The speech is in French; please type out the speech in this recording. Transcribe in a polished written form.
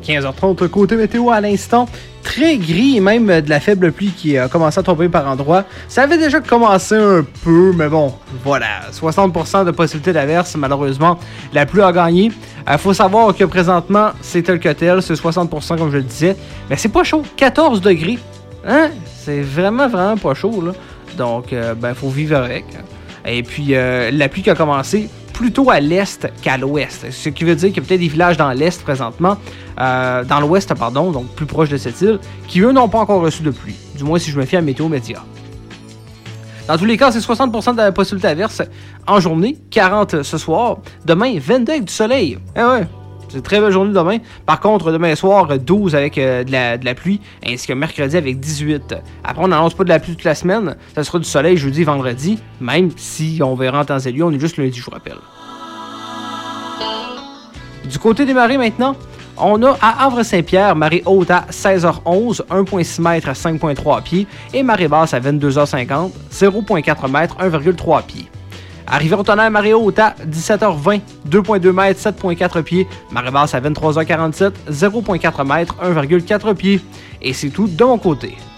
15h30, côté météo à l'instant. Très gris et même de la faible pluie qui a commencé à tomber par endroits. Ça avait déjà commencé un peu, mais bon, voilà. 60% de possibilité d'averse, malheureusement, la pluie a gagné. Faut savoir que présentement, c'est tel que tel, c'est 60% comme je le disais. Mais c'est pas chaud, 14 degrés. Hein? C'est vraiment pas chaud, là. Donc, faut vivre avec. Et puis, la pluie qui a commencé plutôt à l'est qu'à l'ouest. Ce qui veut dire qu'il y a peut-être des villages dans l'est présentement, dans l'ouest, pardon, donc plus proche de cette île, qui eux n'ont pas encore reçu de pluie. Du moins si je me fie à Météo Média. Dans tous les cas, c'est 60% de la possibilité d'averse en journée, 40 ce soir. Demain, 22 avec du soleil. Ouais. C'est une très belle journée demain. Par contre, demain soir, 12 avec de la pluie, ainsi que mercredi avec 18. Après, on n'annonce pas de la pluie toute la semaine. Ça sera du soleil jeudi, vendredi, même si on verra en temps et lieu. On est juste lundi, je vous rappelle. Du côté des marées maintenant, on a à Havre-Saint-Pierre, marée haute à 16h11, 1,6 m à 5,3 pieds, et marée basse à 22h50, 0,4 m, 1,3 pieds. À Rivière-au-Tonnerre, marée haute à 17h20, 2,2 m, 7,4 pieds. Marée basse à 23h47, 0,4 m, 1,4 pieds. Et c'est tout de mon côté.